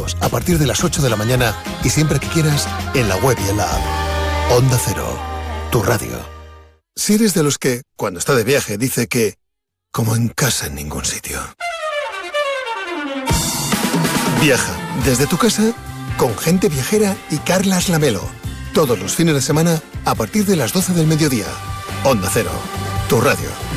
sábados, a partir de las 8 de la mañana y siempre que quieras, en la web y en la app. Onda Cero, tu radio. Si eres de los que, cuando está de viaje, dice que, como en casa en ningún sitio. Viaja desde tu casa con Gente Viajera y Carlas Lamelo. Todos los fines de semana, a partir de las 12 del mediodía. Onda Cero, tu radio.